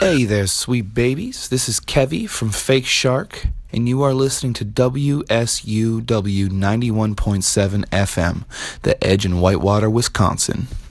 Hey there, sweet babies. This is Kevy from Fake Shark, and you are listening to WSUW 91.7 FM, The Edge in Whitewater, Wisconsin.